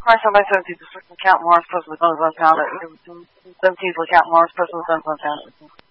Christ, somebody says he's a count Morris person with guns on talent. Some people count Morris person with guns on talent.